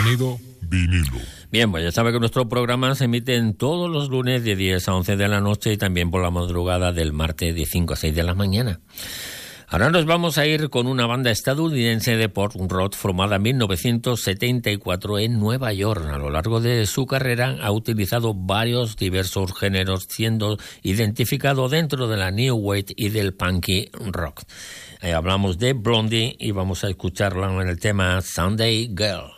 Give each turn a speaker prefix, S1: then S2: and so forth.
S1: sonido vinilo.
S2: Bien, pues ya sabe que nuestro programa se emite todos los lunes de 10 a 11 de la noche y también por la madrugada del martes de 5 a 6 de la mañana. Ahora nos vamos a ir con una banda estadounidense de pop rock formada en 1974 en Nueva York. A lo largo de su carrera ha utilizado varios diversos géneros, siendo identificado dentro de la New Wave y del punky rock. Hablamos de Blondie y vamos a escucharla en el tema Sunday Girl.